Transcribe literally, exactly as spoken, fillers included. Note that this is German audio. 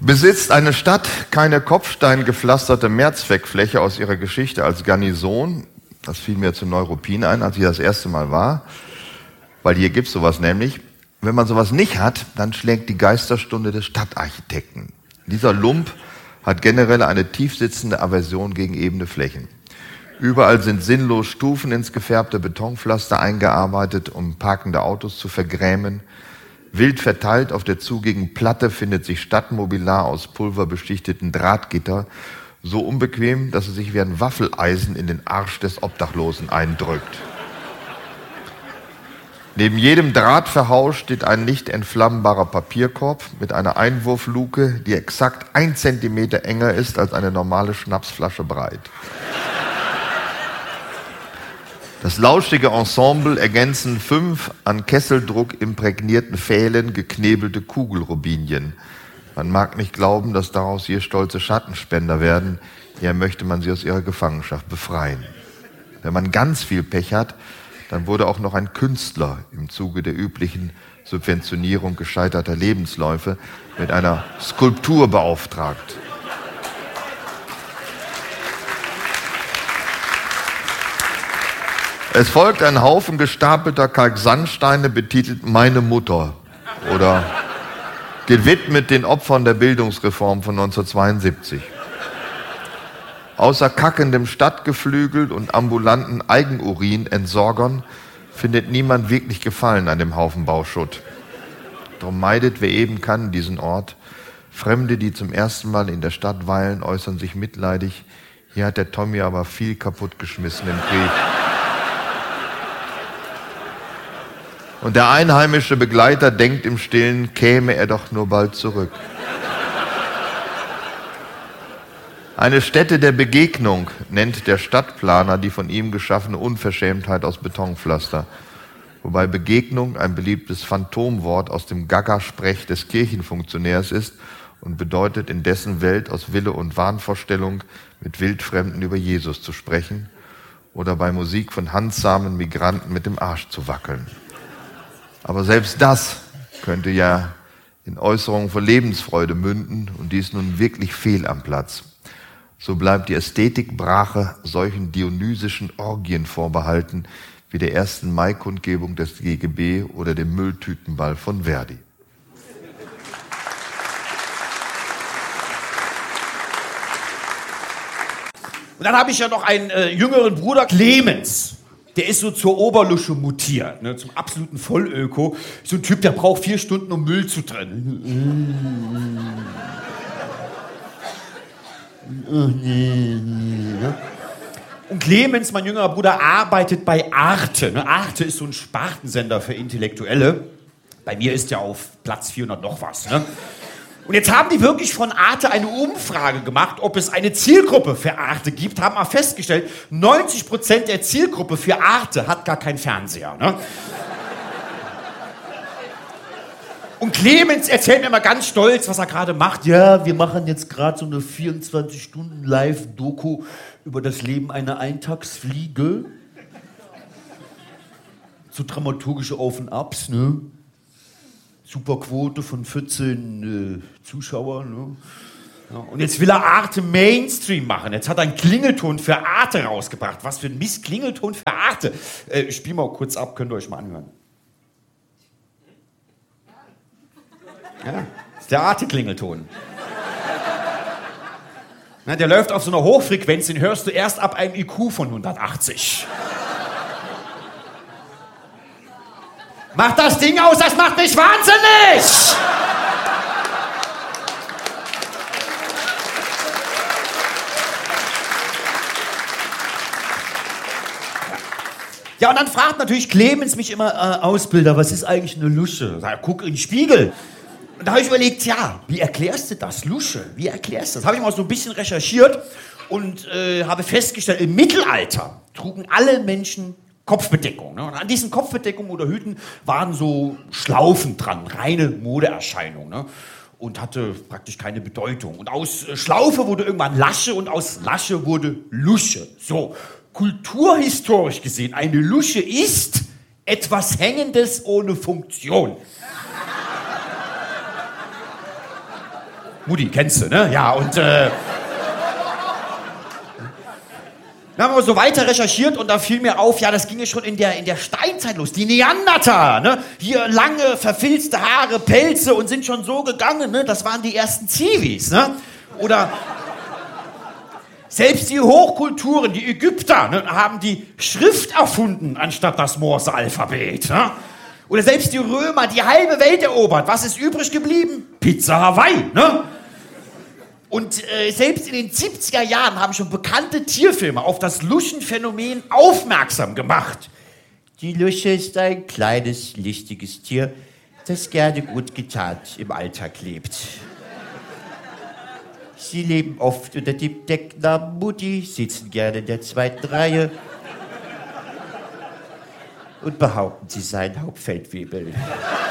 Besitzt eine Stadt keine kopfsteingepflasterte Mehrzweckfläche aus ihrer Geschichte als Garnison? Das fiel mir zu Neuruppin ein, als ich das erste Mal war, weil hier gibt es sowas nämlich. Wenn man sowas nicht hat, dann schlägt die Geisterstunde des Stadtarchitekten. Dieser Lump hat generell eine tiefsitzende Aversion gegen ebene Flächen. Überall sind sinnlos Stufen ins gefärbte Betonpflaster eingearbeitet, um parkende Autos zu vergrämen. Wild verteilt auf der zugigen Platte findet sich Stadtmobiliar aus pulverbeschichteten Drahtgitter, so unbequem, dass es sich wie ein Waffeleisen in den Arsch des Obdachlosen eindrückt. Neben jedem Drahtverhaus steht ein nicht entflammbarer Papierkorb mit einer Einwurfluke, die exakt ein Zentimeter enger ist als eine normale Schnapsflasche breit. Das lauschige Ensemble ergänzen fünf an Kesseldruck imprägnierten Pfählen geknebelte Kugelrubinien. Man mag nicht glauben, dass daraus je stolze Schattenspender werden, eher möchte man sie aus ihrer Gefangenschaft befreien. Wenn man ganz viel Pech hat, dann wurde auch noch ein Künstler im Zuge der üblichen Subventionierung gescheiterter Lebensläufe mit einer Skulptur beauftragt. Es folgt ein Haufen gestapelter Kalksandsteine, betitelt »Meine Mutter« oder gewidmet den Opfern der Bildungsreform von neunzehnhundertzweiundsiebzig. Außer kackendem Stadtgeflügel und ambulanten Eigenurin-Entsorgern findet niemand wirklich Gefallen an dem Haufen Bauschutt. Darum meidet, wer eben kann, diesen Ort. Fremde, die zum ersten Mal in der Stadt weilen, äußern sich mitleidig. Hier hat der Tommy aber viel kaputtgeschmissen im Krieg. Und der einheimische Begleiter denkt im Stillen, käme er doch nur bald zurück. Eine Stätte der Begegnung nennt der Stadtplaner die von ihm geschaffene Unverschämtheit aus Betonpflaster. Wobei Begegnung ein beliebtes Phantomwort aus dem Gaga-Sprech des Kirchenfunktionärs ist und bedeutet, in dessen Welt aus Wille und Wahnvorstellung mit Wildfremden über Jesus zu sprechen oder bei Musik von handsamen Migranten mit dem Arsch zu wackeln. Aber selbst das könnte ja in Äußerungen von Lebensfreude münden und dies nun wirklich fehl am Platz. So bleibt die Ästhetikbrache solchen dionysischen Orgien vorbehalten, wie der ersten Mai-Kundgebung des G G B oder dem Mülltütenball von Verdi. Und dann habe ich ja noch einen äh, jüngeren Bruder, Clemens. Der ist so zur Oberlusche mutiert, ne, zum absoluten Vollöko. So ein Typ, der braucht vier Stunden, um Müll zu trennen. Und Clemens, mein jüngerer Bruder, arbeitet bei Arte. Arte ist so ein Spartensender für Intellektuelle. Bei mir ist ja auf Platz vierhundert noch was. Ne? Und jetzt haben die wirklich von Arte eine Umfrage gemacht, ob es eine Zielgruppe für Arte gibt. Haben mal festgestellt, neunzig Prozent der Zielgruppe für Arte hat gar keinen Fernseher. Ne? Und Clemens erzählt mir mal ganz stolz, was er gerade macht. Ja, wir machen jetzt gerade so eine vierundzwanzig Stunden Live-Doku über das Leben einer Eintagsfliege. So dramaturgische Auf- und Abs, ne? Superquote von vierzehn äh, Zuschauern, ne? Ja, und jetzt will er Arte Mainstream machen. Jetzt hat er einen Klingelton für Arte rausgebracht. Was für ein Miss-Klingelton für Arte. Äh, spiel mal kurz ab, könnt ihr euch mal anhören. Ja, das ist der Arte-Klingelton. Na, der läuft auf so einer Hochfrequenz, den hörst du erst ab einem I Q von hundertachtzig. Mach das Ding aus, das macht mich wahnsinnig! Ja, und dann fragt natürlich Clemens mich immer, äh, Ausbilder, was ist eigentlich eine Lusche? Sag, guck in den Spiegel. Und da habe ich überlegt, ja, wie erklärst du das, Lusche? Wie erklärst du das? Habe ich mal so ein bisschen recherchiert und äh, habe festgestellt, im Mittelalter trugen alle Menschen Kopfbedeckung. Ne? Und an diesen Kopfbedeckungen oder Hüten waren so Schlaufen dran, reine Modeerscheinung. Ne? Und hatte praktisch keine Bedeutung. Und aus äh, Schlaufe wurde irgendwann Lasche und aus Lasche wurde Lusche. So, kulturhistorisch gesehen, eine Lusche ist etwas Hängendes ohne Funktion. Mutti, kennst du, ne? Ja, und äh, dann haben wir so weiter recherchiert und da fiel mir auf, ja, das ging ja schon in der, in der Steinzeit los. Die Neandertaler, ne? Hier lange, verfilzte Haare, Pelze und sind schon so gegangen, ne? Das waren die ersten Zivis, ne? Oder selbst die Hochkulturen, die Ägypter, ne, haben die Schrift erfunden, anstatt das Morse-Alphabet, ne? Oder selbst die Römer, die halbe Welt erobert. Was ist übrig geblieben? Pizza Hawaii, ne? Und äh, selbst in den siebziger Jahren haben schon bekannte Tierfilme auf das Luschenphänomen aufmerksam gemacht. Die Lusche ist ein kleines, lichtiges Tier, das gerne gut getarnt im Alltag lebt. Sie leben oft unter dem Decknamen Mutti, sitzen gerne in der zweiten Reihe und behaupten, sie seien Hauptfeldwebel.